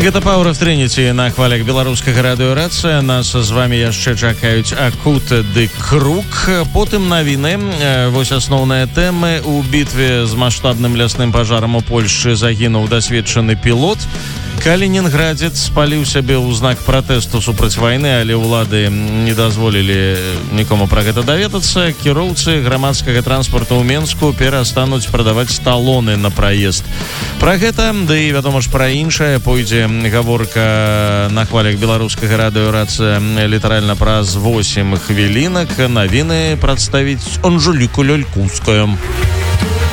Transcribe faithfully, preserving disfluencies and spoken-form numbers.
Гэта Power of Trinity на хвалях беларускага радыёрацыя. Нас з вами яшчэ чакаюць Акут ды Крук. Потым навіны. Вось асноўныя тэмы. У бітве з маштабным лясным пажарам у Польшчы загінуў дасведчаны пілот. Калінінградзец спаліў сябе ў знак пратэсту супраць вайны, але ўлады не дазволілі нікому пра гэта даведацца. Кіроўцы грамадскага транспарту ў Менску перастануць прадаваць талоны на праезд. Пра гэта, ды і, вядома ж, пра іншае пойдзе гаворка на хвалях беларускага радыёрацыя літаральна праз восем хвілінак. Навіны прадставіць Анжэліка Лялькоўская.